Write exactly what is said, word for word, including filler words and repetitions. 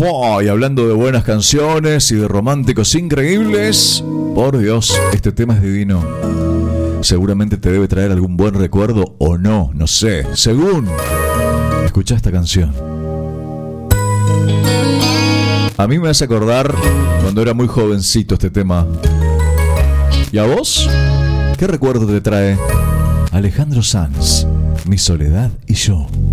Fua, y hablando de buenas canciones y de románticos increíbles, por Dios, este tema es divino. Seguramente te debe traer algún buen recuerdo o no, no sé, según. Escucha esta canción. A mí me hace acordar cuando era muy jovencito este tema. ¿Y a vos? ¿Qué recuerdo te trae? Alejandro Sanz, Mi soledad y yo.